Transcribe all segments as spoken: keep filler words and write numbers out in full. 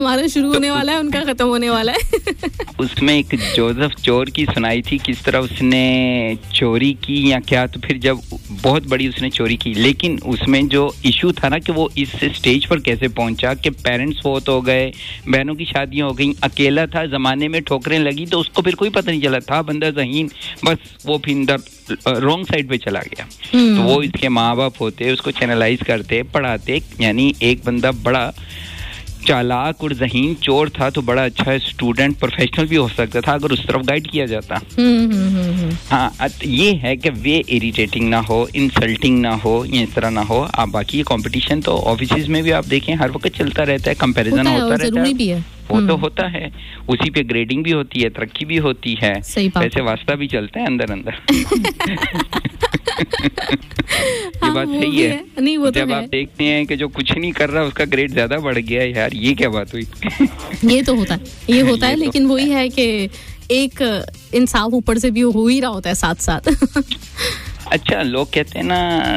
हमारा शुरू होने वाला है, उनका खत्म होने वाला है। उसमें एक जोसेफ चोर की सुनाई थी, किस तरह उसने चोरी की या क्या, तो फिर जब बहुत बड़ी उसने चोरी की, लेकिन उसमें जो इशू था ना कि वो इस स्टेज पर कैसे पहुंचा कि पेरेंट्स फोत हो गए, बहनों की शादियां हो गई, अकेला था, जमाने में ठोकरें लगी, तो उसको फिर कोई पता नहीं चला था बंदा ज़हीन, बस वो फिर रॉन्ग साइड पे चला गया। तो वो इसके माँ बाप होते, उसको चैनलाइज करते, पढ़ाते, यानी एक बंदा बड़ा चालाक और ज़हीन चोर था तो बड़ा अच्छा स्टूडेंट प्रोफेशनल भी हो सकता था अगर उस तरफ गाइड किया जाता। हाँ, ये है कि वे इरिटेटिंग ना हो, इंसल्टिंग ना हो, ये इस तरह ना हो। आप बाकी ये कंपटीशन तो ऑफिस में भी आप देखें हर वक्त चलता रहता है, कंपैरिजन होता रहता है, है। वो तो होता है, उसी पे ग्रेडिंग भी होती है, तरक्की भी होती है, वैसे वास्ता भी चलता है अंदर अंदर। ये बात सही है, है। नहीं, वो जब तो आप है। देखते हैं कि जो कुछ नहीं कर रहा उसका ग्रेड ज्यादा बढ़ गया, यार ये क्या बात हुई। ये तो होता है, ये होता है, लेकिन वही है कि एक इंसाफ ऊपर से भी हो ही रहा होता है साथ साथ। अच्छा, लोग कहते हैं ना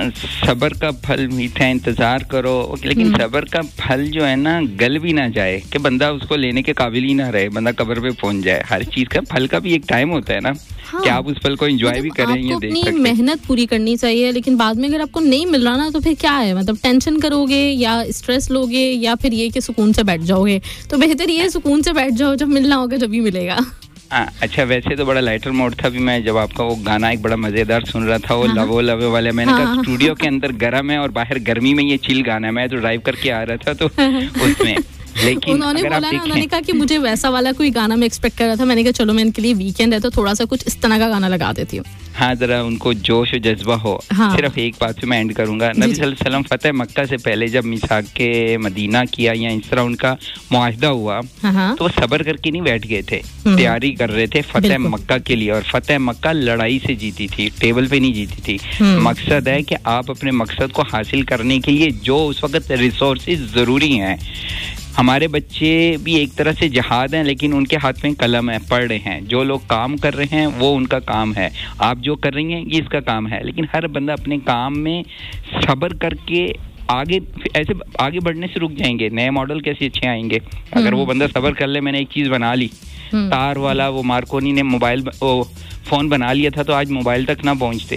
सब्र का फल मीठा, इंतजार करो, लेकिन सब्र का फल जो है ना गल भी ना जाए कि बंदा उसको लेने के काबिल ही ना रहे, बंदा कब्र पे पहुंच जाए। हर चीज का फल का भी एक टाइम होता है ना। हाँ। कि आप उस फल को एंजॉय भी करें, ये देख सकते हैं। मेहनत पूरी करनी चाहिए, लेकिन बाद में अगर आपको नहीं मिल रहा ना तो फिर क्या है, मतलब टेंशन करोगे या स्ट्रेस लोगे या फिर ये कि सुकून से बैठ जाओगे। तो बेहतर ये सुकून से बैठ जाओ, जब मिलना होगा जब ही मिलेगा। हाँ, अच्छा, वैसे तो बड़ा लाइटर मोड था भी। मैं जब आपका वो गाना एक बड़ा मजेदार सुन रहा था, वो हाँ, लवो लवो वाले, मैंने हाँ, कहा स्टूडियो के अंदर गर्म है और बाहर गर्मी में ये चिल गाना है। मैं तो ड्राइव करके आ रहा था तो उसमें, लेकिन उन्होंने बोला ना, उन्होंने कहा कि मुझे वैसा वाला कोई गाना मैं एक्सपेक्ट कर रहा था। मैंने कहा चलो मैं इनके लिए वीकेंड है तो थोड़ा सा कुछ इस तरह का गाना लगा देती हूँ। हाँ, जरा उनको जोश और जज्बा हो। हाँ। सिर्फ एक बात से मैं एंड करूंगा, नबी सल्लल्लाहु अलैहि वसल्लम फतेह मक्का से पहले जब मिसाक के मदीना किया या इस तरह उनका मुआहदा हुआ, हाँ। तो वो सब्र करके नहीं बैठ गए थे, तैयारी कर रहे थे फतेह मक्का के लिए। और फतेह मक्का लड़ाई से जीती थी, टेबल पे नहीं जीती थी। मकसद है कि आप अपने मकसद को हासिल करने के लिए जो उस वक्त रिसोर्सेज जरूरी हैं, हमारे बच्चे भी एक तरह से जहाद हैं, लेकिन उनके हाथ में कलम है, पढ़ रहे हैं। जो लोग काम कर रहे हैं वो उनका काम है, आप जो कर रही हैं ये इसका काम है। लेकिन हर बंदा अपने काम में सब्र करके आगे, ऐसे आगे बढ़ने से रुक जाएंगे, नए मॉडल कैसे अच्छे आएंगे अगर वो बंदा सब्र कर ले। मैंने एक चीज बना ली, तार वाला, वो मार्कोनी ने मोबाइल ओ फोन बना लिया था तो आज मोबाइल तक ना पहुंचते।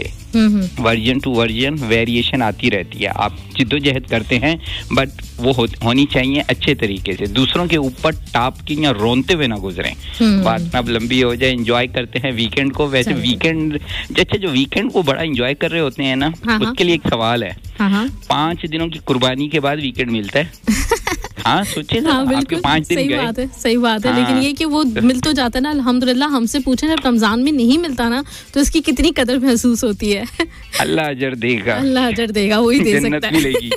वर्जन टू वर्जन वेरिएशन आती रहती है, आप जिद्दोजहद करते हैं, बट वो हो, होनी चाहिए अच्छे तरीके से, दूसरों के ऊपर टाप के या रोनते हुए ना गुजरें। बात ना लंबी हो जाए, एंजॉय करते हैं वीकेंड को। वैसे वीकेंड, अच्छा, जो वीकेंड को बड़ा एंजॉय कर रहे होते हैं ना, उसके लिए एक सवाल है, पांच दिनों की कुर्बानी के बाद वीकेंड मिलता है। हाँ, सोचिए ना, हाँ, आपके पाँच दिन सही गए। बात है, सही बात है। हाँ, लेकिन ये कि वो मिल तो जाता है ना, अल्हम्दुलिल्लाह। हमसे पूछें जब रमजान में नहीं मिलता ना तो इसकी कितनी कदर महसूस होती है। अल्लाह अजर देगा, अल्लाह अजर देगा, वही दे जन्नत सकता है। मिलेगी।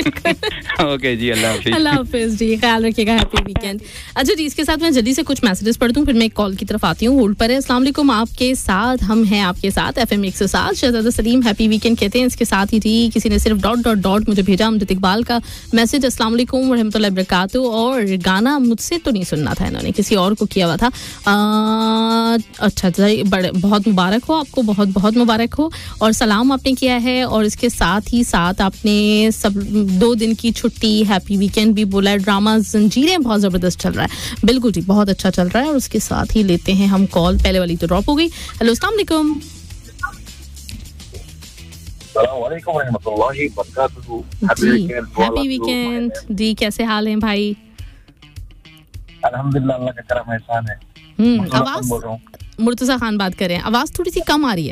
ओके जी, अल्लाह हाफिज। अल्लाह हाफिज जी, ख्याल रखिएगा, हैप्पी वीकेंड। अच्छा जी, इसके साथ मैं जल्दी से कुछ मैसेजेस पढ़ दूं, फिर मैं एक कॉल की तरफ आती हूँ। होल्ड पर है। अस्सलाम वालेकुम, आपके साथ हम हैं, आपके साथ एफएम एक सौ सात। शहजादा सलीम हैप्पी वीकेंड कहते हैं। इसके साथ ही थी किसी ने सिर्फ डॉट डॉट डॉट मुझे भेजा, अमजद इकबाल का मैसेज, अस्सलाम वालेकुम व रहमतुल्लाहि व बरकातहू। और गाना मुझसे तो नहीं सुनना था, इन्होंने किसी और को किया हुआ था। आ, अच्छा, बड़े बहुत मुबारक हो आपको, बहुत बहुत मुबारक हो। और सलाम आपने किया है, और इसके साथ ही साथ आपने सब दो दिन की छुट्टी, हैप्पी वीकेंड भी बोला है। ड्रामा जंजीरें बहुत ज़बरदस्त चल रहा है, बिल्कुल जी, बहुत अच्छा चल रहा है। और उसके साथ ही लेते हैं हम कॉल, पहले वाली तो ड्रॉप हो गई। हेलो, अस्सलाम वालेकुम। हैप्पी वीकेंड जी, कैसे हाल हैं भाई? अल्हम्दुलिल्लाह, अल्लाह का करम एहसान है। हम्म, आवाज, मुर्तजा खान बात कर रहे हैं, आवाज थोड़ी सी कम आ रही है।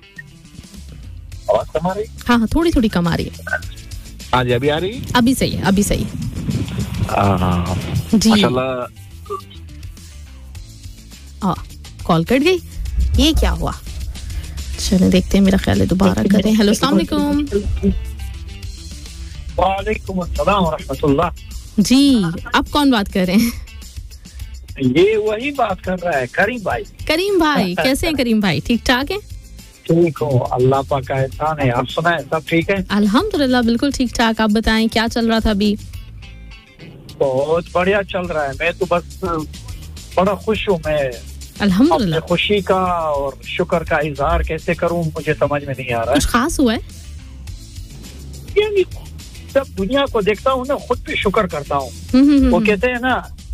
आवाज कम आ रही? हाँ हाँ, थोड़ी थोड़ी कम आ रही है। आज अभी आ रही? अभी सही है, अभी सही है जी। माशाल्लाह। आ, कॉल कट गई, ये क्या हुआ? चलो देखते हैं, मेरा ख्याल है दोबारा करें। हेलो, अस्सलाम वालेकुम। वालेकुम अस्सलाम व रहमतुल्लाह जी। आप कौन बात कर रहे हैं? ये वही बात कर रहा है, करीम भाई। करीम भाई, कैसे हैं करीम भाई? ठीक ठाक है? ठीक हो, अल्लाह पाक का एहसान है। आप सुनाएं, सब ठीक है? अल्हम्दुलिल्लाह, बिल्कुल ठीक ठाक। आप बताएं क्या चल रहा था अभी? बहुत बढ़िया चल रहा है। मैं तो बस बड़ा खुश हूँ। मैं अल्हम्दुलिल्लाह, खुशी का और शुक्र का इजहार कैसे करूँ मुझे समझ में नहीं आ रहा है। कुछ खास हुआ है? यानी जब दुनिया को देखता हूँ ना, खुद पे शुक्र करता हूँ। वो कहते हैं ना,